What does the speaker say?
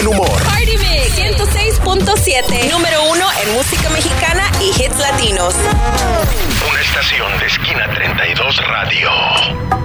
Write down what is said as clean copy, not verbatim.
buen humor. Party Mix 106.7, número 1 en música mexicana y hits latinos. Una estación de Esquina 32 Radio.